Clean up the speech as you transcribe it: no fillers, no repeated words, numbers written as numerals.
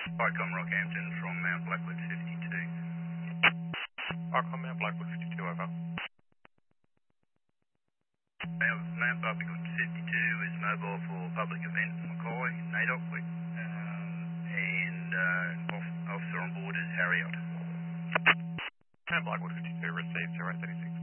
Icom Rockhampton from Mount Blackwood 52. Icom Mount Blackwood 52, over. Mount Blackwood 52 is mobile for public event, Mackay, NAIDOC, and officer on board is Harriot. Mount Blackwood 52 received 036.